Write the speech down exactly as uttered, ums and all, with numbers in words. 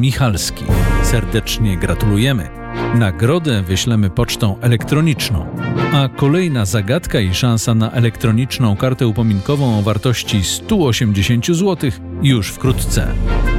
Michalski. Serdecznie gratulujemy. Nagrodę wyślemy pocztą elektroniczną. A kolejna zagadka i szansa na elektroniczną kartę upominkową o wartości sto osiemdziesiąt złotych już wkrótce.